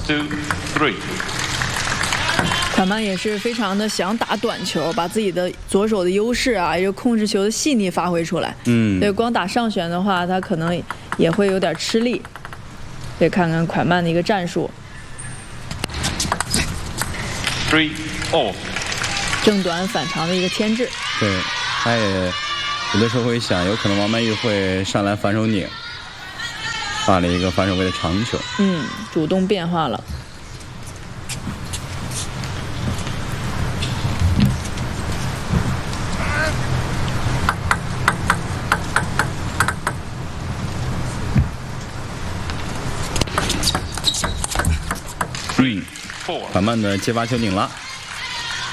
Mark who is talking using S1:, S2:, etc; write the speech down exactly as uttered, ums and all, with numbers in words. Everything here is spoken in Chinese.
S1: two, three。
S2: 款曼也是非常的想打短球，把自己的左手的优势啊，也就控制球的细腻发挥出来。
S3: 嗯，
S2: 所以光打上旋的话，他可能也会有点吃力。所以看看款曼的一个战术。
S1: Three, all。
S2: 正短反长的一个牵制。
S3: 对，他也有的时候会想，有可能王曼玉会上来反手拧，发了一个反手位的长球。
S2: 嗯，主动变化了。
S1: Three, four。
S3: 款曼的接发球拧了。